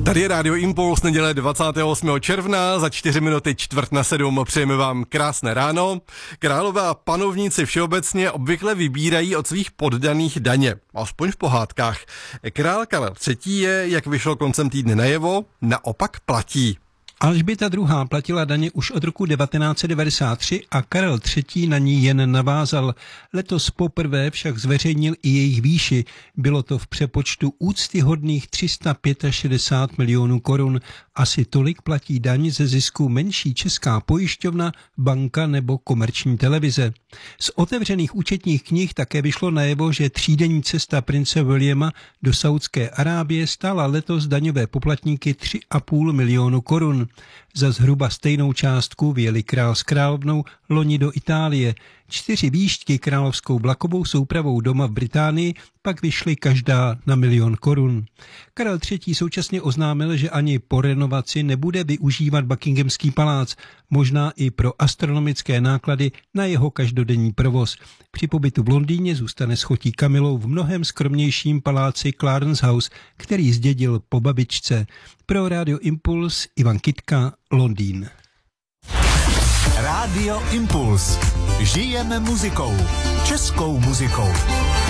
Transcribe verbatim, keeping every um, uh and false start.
Tady je Rádio Impuls, neděle dvacátého osmého června, za čtyři minuty čtvrt na sedm. Přejeme vám krásné ráno. Králové a panovníci všeobecně obvykle vybírají od svých poddaných daně, aspoň v pohádkách. Král Karel třetí je, jak vyšlo koncem týdne najevo, naopak platí. Alžběta druhá. platila daně už od roku devatenáct set devadesát tři a Karel třetí. na ní jen navázal. Letos poprvé však zveřejnil i jejich výši. Bylo to v přepočtu úctyhodných tři sta šedesát pět milionů korun. Asi tolik platí daň ze zisku menší česká pojišťovna, banka nebo komerční televize. Z otevřených účetních knih také vyšlo najevo, že třídenní cesta prince Williama do Saúdské Arábie stála letos daňové poplatníky tři a půl milionu korun. Za zhruba stejnou částku vyjeli král s královnou loni do Itálie. Čtyři výšťky královskou vlakovou soupravou doma v Británii pak vyšly každá na milion korun. Karel třetí. současně oznámil, že ani po renovaci nebude využívat Buckinghamský palác, možná i pro astronomické náklady na jeho každodenní provoz. Při pobytu v Londýně zůstane s chotí Kamilou v mnohem skromnějším paláci Clarence House, který zdědil po babičce. Pro Rádio Impuls Ivan Kytka, Londýn. Rádio Impuls. Žijeme muzikou. Českou muzikou.